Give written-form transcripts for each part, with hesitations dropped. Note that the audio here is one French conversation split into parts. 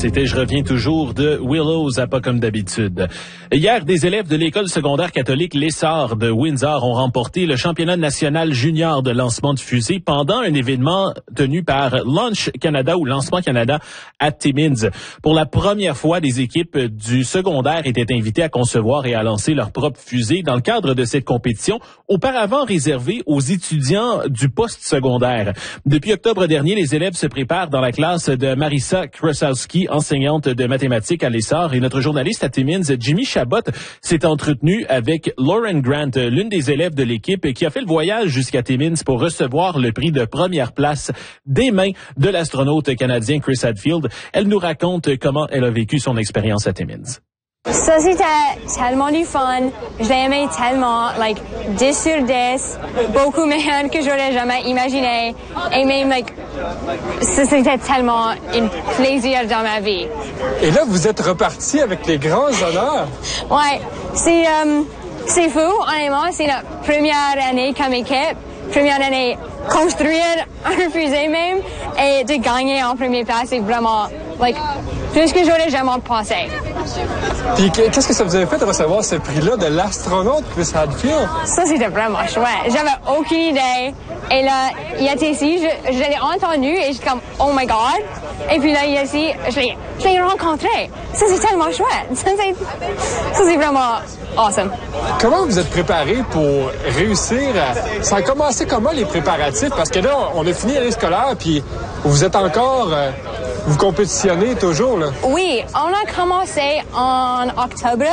C'était « Je reviens toujours » de Willows à Pas comme d'habitude. Hier, des élèves de l'école secondaire catholique L'Essor de Windsor ont remporté le championnat national junior de lancement de fusée pendant un événement tenu par Launch Canada ou Lancement Canada à Timmins. Pour la première fois, des équipes du secondaire étaient invitées à concevoir et à lancer leur propre fusée dans le cadre de cette compétition, auparavant réservée aux étudiants du post-secondaire. Depuis octobre dernier, les élèves se préparent dans la classe de Marissa Krasowski, enseignante de mathématiques à l'Essor, et notre journaliste à Timmins, Jimmy Chabot, s'est entretenu avec Lauren Grant, l'une des élèves de l'équipe qui a fait le voyage jusqu'à Timmins pour recevoir le prix de première place des mains de l'astronaute canadien Chris Hadfield. Elle nous raconte comment elle a vécu son expérience à Timmins. Ça, c'était tellement du fun. Je l'ai aimé tellement, 10 sur 10, beaucoup meilleur que j'aurais jamais imaginé. Et même, ça, c'était tellement un plaisir dans ma vie. Et là, vous êtes reparti avec les grands honneurs. Ouais, c'est fou, honnêtement. C'est notre première année comme équipe. Première année construire un fusée même et de gagner en première place, c'est vraiment, plus que j'aurais jamais pensé. Puis qu'est-ce que ça vous avait fait de recevoir ce prix-là de l'astronaute Chris Hadfield? Ça, c'était vraiment chouette. J'avais aucune idée. Et là, il était ici, je l'ai entendu et j'étais comme, oh my God. Et puis là, il est ici, je l'ai rencontré. Ça, c'est tellement chouette. Ça, c'est vraiment awesome. Comment vous êtes préparé pour réussir ça a commencé comment les préparatifs? Parce que là, on a fini l'année scolaire, puis vous êtes encore... vous compétitionnez toujours, là? Oui, on a commencé en octobre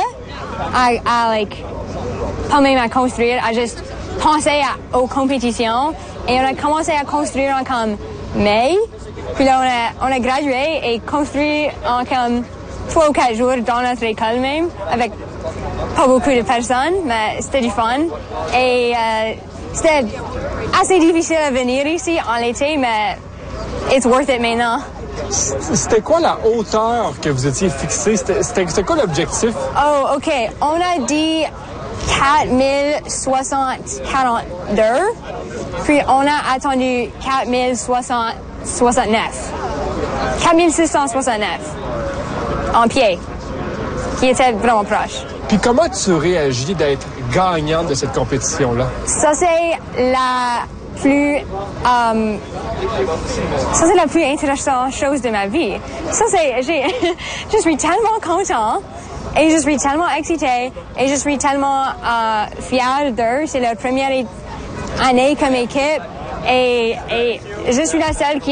pas même à construire, à juste penser aux compétitions. Et on a commencé à construire en comme mai. Puis là, on a gradué et construit en comme 3 ou 4 jours dans notre école même, avec pas beaucoup de personnes, mais c'était du fun. Et c'était assez difficile à venir ici en l'été, mais it's worth it maintenant. C'était quoi la hauteur que vous étiez fixée? C'était quoi l'objectif? Oh, OK. On a dit 4062, puis on a attendu 4069. 4669 en pied, qui était vraiment proche. Puis comment tu réagis d'être gagnante de cette compétition-là? Ça, c'est la plus intéressante chose de ma vie. Ça, je suis tellement content et je suis tellement excitée et je suis tellement fière d'eux. C'est la première année comme équipe et je suis la seule qui